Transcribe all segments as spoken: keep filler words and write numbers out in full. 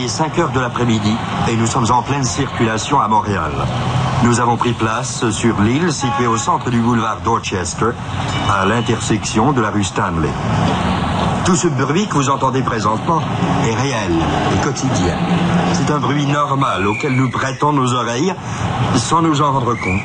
est cinq heures de l'après-midi et nous sommes en pleine circulation à Montréal. Nous avons pris place sur l'île située au centre du boulevard Dorchester, à l'intersection de la rue Stanley. Tout ce bruit que vous entendez présentement est réel et quotidien. C'est un bruit normal auquel nous prêtons nos oreilles sans nous en rendre compte.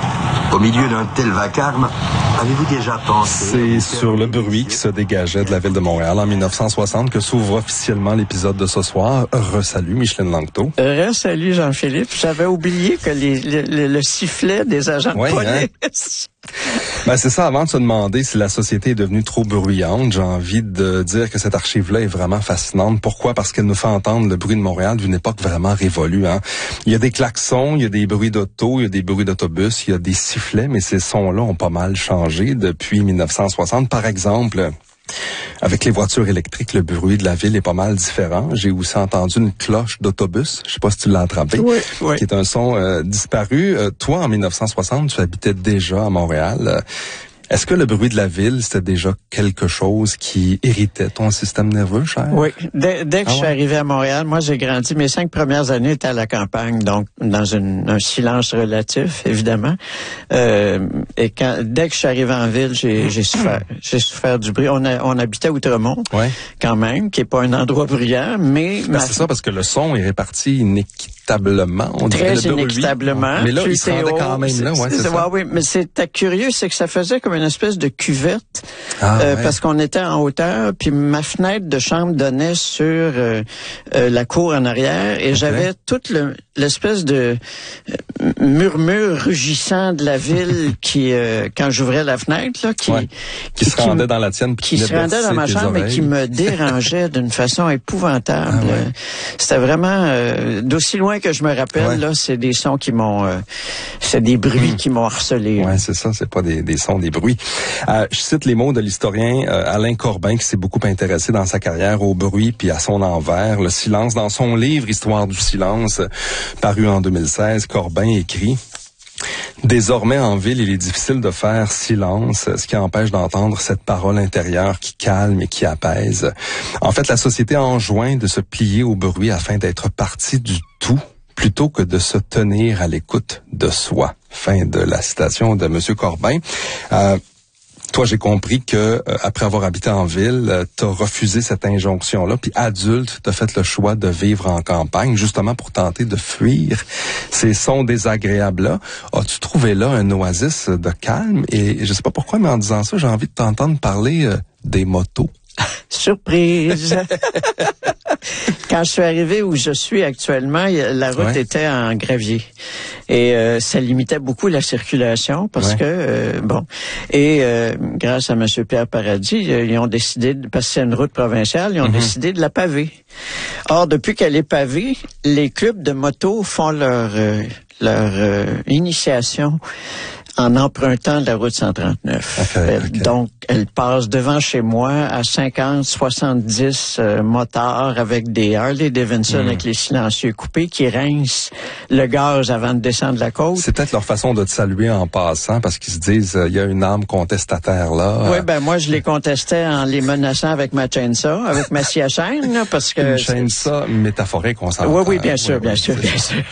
Au milieu d'un tel vacarme, avez-vous déjà pensé... C'est sur le bruit qui se dégageait de la ville de Montréal en dix-neuf cent soixante que s'ouvre officiellement l'épisode de ce soir. Re-salut Micheline Langto. Re-salut Jean-Philippe. J'avais oublié que les, le, le sifflet des agents ouais, de police... Hein? Ben c'est ça, avant de se demander si la société est devenue trop bruyante, j'ai envie de dire que cette archive-là est vraiment fascinante. Pourquoi? Parce qu'elle nous fait entendre le bruit de Montréal d'une époque vraiment révolue. Hein? Il y a des klaxons, il y a des bruits d'auto, il y a des bruits d'autobus, il y a des sifflets, mais ces sons-là ont pas mal changé depuis dix-neuf cent soixante. Par exemple, avec les voitures électriques, le bruit de la ville est pas mal différent. J'ai aussi entendu une cloche d'autobus, je sais pas si tu l'as attrapé, oui, oui. qui est un son euh, disparu. Euh, toi, en dix-neuf cent soixante, tu habitais déjà à Montréal. Euh, Est-ce que le bruit de la ville, c'était déjà quelque chose qui irritait ton système nerveux, cher? Oui. Dès, dès que ah je suis ouais? arrivé à Montréal, moi, j'ai grandi. Mes cinq premières années étaient à la campagne, donc dans une, un silence relatif, évidemment. Euh, et quand, dès que je suis arrivé en ville, j'ai, j'ai souffert. J'ai souffert du bruit. On, a, on habitait à Outremont, ouais. quand même, qui est pas un endroit bruyant, mais... Ben, c'est ça, parce que le son est réparti inéquitablement. On Très dirait le inéquitablement. Mais là, il se rendait quand même là, ouais, c'est, c'est ça. Ouais, oui, mais c'était curieux, c'est que ça faisait comme une espèce de cuvette, ah, euh, ouais. parce qu'on était en hauteur, puis ma fenêtre de chambre donnait sur euh, euh, la cour en arrière, et okay. j'avais toute le, l'espèce de euh, murmure rugissant de la ville qui, euh, quand j'ouvrais la fenêtre, là, qui, ouais. qui, qui se rendait dans la tienne, qui se rendait dans ma chambre et qui me dérangeait d'une façon épouvantable. Ah, ouais. C'était vraiment euh, d'aussi loin que je me rappelle, ouais. là, c'est des sons qui m'ont, euh, c'est des bruits mmh. qui m'ont harcelé. Ouais, c'est ça, c'est pas des, des sons, des bruits. Euh, je cite les mots de l'historien euh, Alain Corbin, qui s'est beaucoup intéressé dans sa carrière au bruit puis à son envers, le silence. Dans son livre Histoire du silence, paru en deux mille seize, Corbin écrit: désormais en ville, il est difficile de faire silence, ce qui empêche d'entendre cette parole intérieure qui calme et qui apaise. En fait, la société enjoint de se plier au bruit afin d'être partie du tout, plutôt que de se tenir à l'écoute de soi. Fin de la citation de Monsieur Corbin. Euh, Toi, j'ai compris que euh, après avoir habité en ville, euh, t'as refusé cette injonction-là, puis adulte, t'as fait le choix de vivre en campagne, justement pour tenter de fuir ces sons désagréables-là. As-tu trouvé là un oasis de calme? Et je sais pas pourquoi, mais en disant ça, j'ai envie de t'entendre parler euh, des motos. Surprise! Quand je suis arrivé où je suis actuellement, la route ouais. était en gravier. Et euh, ça limitait beaucoup la circulation parce ouais. que, euh, bon, et euh, grâce à M. Pierre Paradis, euh, ils ont décidé, de, parce que c'est une route provinciale, ils ont mm-hmm. décidé de la paver. Or, depuis qu'elle est pavée, les clubs de moto font leur, euh, leur euh, initiation en empruntant la route cent trente-neuf. Okay, okay. Donc, elle passe devant chez moi à cinquante, soixante-dix euh, motards avec des Harley Davidson mm. avec les silencieux coupés qui rincent le gaz avant de descendre la côte. C'est peut-être leur façon de te saluer en passant parce qu'ils se disent, il euh, y a une arme contestataire là. Oui, ben moi, je les contestais en les menaçant avec ma chainsaw, avec ma scie à chaîne, là, parce que... Une chainsaw métaphorique, on s'en Oui, oui, bien sûr, oui, bien oui, sûr, bien sûr.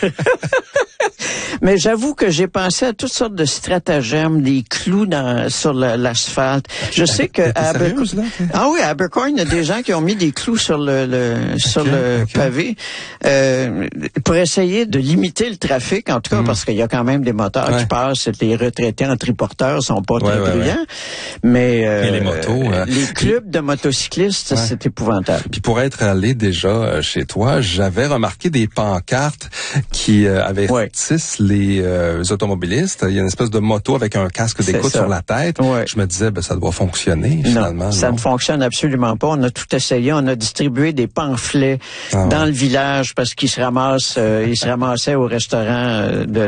Mais j'avoue que j'ai pensé à toutes sortes de stratagèmes, des clous dans, sur le, l'asphalte. Je sais que à Abercorn, ah oui, à Abercorn, il y a des gens qui ont mis des clous sur le, le sur okay, le okay. pavé euh, pour essayer de limiter le trafic, en tout cas, mm. parce qu'il y a quand même des moteurs ouais. qui passent. Les retraités en triporteurs sont pas ouais, très ouais, bruyants, ouais. mais euh, et les motos, euh, les clubs de motocyclistes, ouais. c'est épouvantable. Puis pour être allé déjà chez toi, j'avais remarqué des pancartes qui euh, avertissent ouais. les euh, automobilistes. Il y a une espèce de moto avec un casque d'écoute sur la tête. Ouais. Je me disais, ben ça doit fonctionner finalement. Non, ça non? ne fonctionne absolument pas. On a tout essayé. On a distribué des pamphlets ah, dans ouais. le village parce qu'ils se ramassent, euh, ils se ramassaient au restaurant de